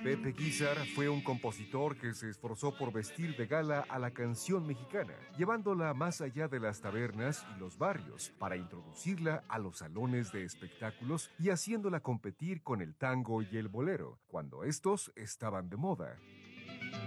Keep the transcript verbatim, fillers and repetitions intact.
Pepe Guizar fue un compositor que se esforzó por vestir de gala a la canción mexicana, llevándola más allá de las tabernas y los barrios, para introducirla a los salones de espectáculos y haciéndola competir con el tango y el bolero, cuando estos estaban de moda.